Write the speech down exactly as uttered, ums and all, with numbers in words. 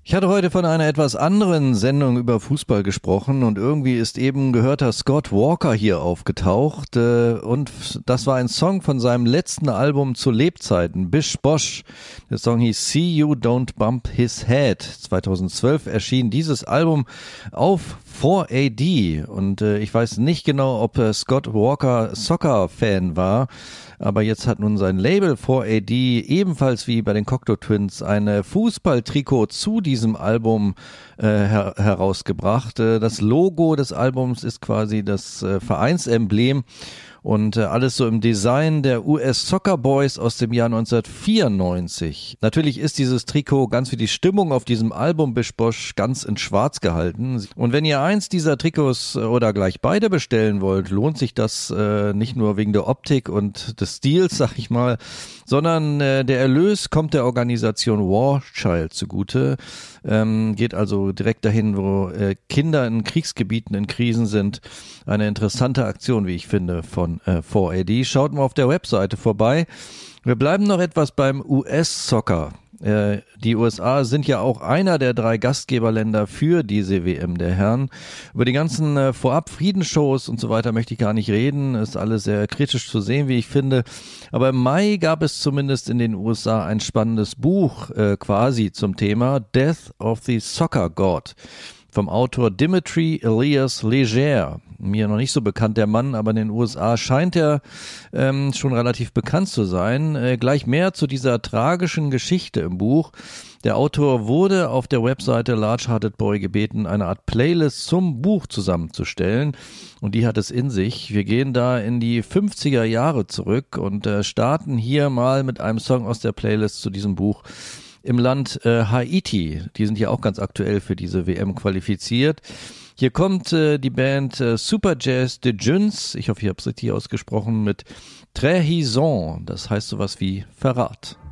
Ich hatte heute von einer etwas anderen Sendung über Fußball gesprochen und irgendwie ist eben gehörter Scott Walker hier aufgetaucht und das war ein Song von seinem letzten Album zu Lebzeiten, Bish Bosh. Der Song hieß See You Don't Bump His Head. zweitausendzwölf erschien dieses Album auf vier A D und äh, ich weiß nicht genau, ob äh, Scott Walker Soccer-Fan war, aber jetzt hat nun sein Label vier A D ebenfalls wie bei den Cocteau Twins ein Fußballtrikot zu diesem Album äh, her- herausgebracht. Äh, das Logo des Albums ist quasi das äh, Vereinsemblem und äh, alles so im Design der U S Soccer Boys aus dem Jahr neunzehnhundertvierundneunzig. Natürlich ist dieses Trikot ganz wie die Stimmung auf diesem Album Bish Bosh ganz in schwarz gehalten. Und wenn ihr eins dieser Trikots oder gleich beide bestellen wollt, lohnt sich das äh, nicht nur wegen der Optik und des Stils, sag ich mal, sondern äh, der Erlös kommt der Organisation War Child zugute. Ähm, geht also direkt dahin, wo äh, Kinder in Kriegsgebieten in Krisen sind. Eine interessante Aktion, wie ich finde, von äh, vier A D. Schaut mal auf der Webseite vorbei. Wir bleiben noch etwas beim U S-Soccer. Äh, die U S A sind ja auch einer der drei Gastgeberländer für diese W M der Herren. Über die ganzen äh, Vorab-Friedensshows und so weiter möchte ich gar nicht reden. Ist alles sehr kritisch zu sehen, wie ich finde. Aber im Mai gab es zumindest in den U S A ein spannendes Buch äh, quasi zum Thema Death of the Soccer God vom Autor Dimitri Elias Leger. Mir noch nicht so bekannt, der Mann, aber in den U S A scheint er ähm, schon relativ bekannt zu sein. Äh, gleich mehr zu dieser tragischen Geschichte im Buch. Der Autor wurde auf der Webseite Large Hearted Boy gebeten, eine Art Playlist zum Buch zusammenzustellen. Und die hat es in sich. Wir gehen da in die fünfziger Jahre zurück und äh, starten hier mal mit einem Song aus der Playlist zu diesem Buch. Im Land äh, Haiti, die sind ja auch ganz aktuell für diese W M qualifiziert. Hier kommt äh, die Band äh, Super Jazz de Junes, ich hoffe, ich habe es richtig ausgesprochen, mit Trahison, das heißt sowas wie Verrat.